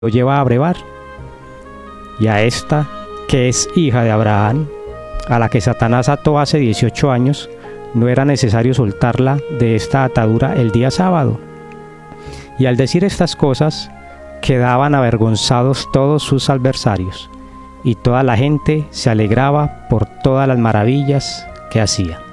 lo lleva a brevar. Y a esta, que es hija de Abraham, a la que Satanás ató hace 18 años, no era necesario soltarla de esta atadura el día sábado. Y al decir estas cosas, quedaban avergonzados todos sus adversarios, y toda la gente se alegraba por todas las maravillas que hacía.